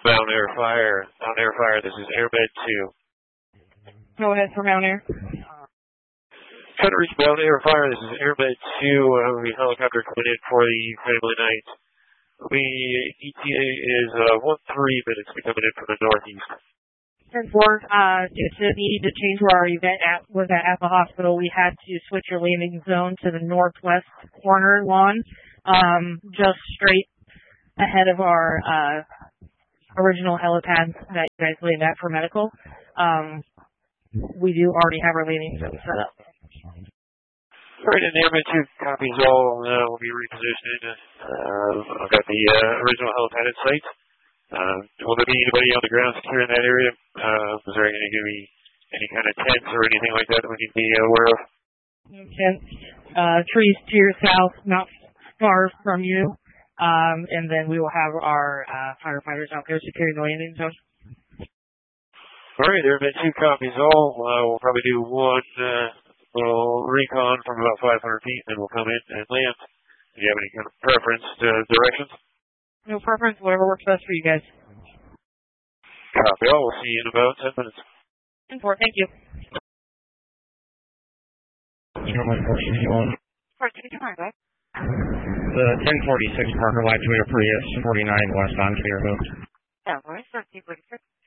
Mount Air Fire. Mount Air Fire, this is AirMed 2. Go ahead for Mount Air. Trying to reach Mount Air Fire, this is AirMed 2. The helicopter coming in for the family night. The ETA is 13 minutes coming in from the northeast. 10-4, due to the need to change where our event was at the hospital, we had to switch your landing zone to the northwest corner lawn, just straight ahead of our original helipad that you guys laid at for medical. We do already have our landing zone set up. All right, and AirMed 2 copies all will be repositioned. I've got the original helipad in sight. Will there be anybody on the ground securing that area? Is there going to be any kind of tents or anything like that we need to be aware of? No tents. Trees to your south, not far from you. And then we will have our firefighters out there securing the landing zone. All right, there have been 2 copies all. We'll probably do one little recon from about 500 feet, and then we'll come in and land. Do you have any kind of preference directions? No preference, whatever works best for you guys. Copy all. We'll see you in about 10 minutes. 10-4, thank you. The 1046 Parker Light Toyota Prius 49 west on to be removed. Yeah, 1346.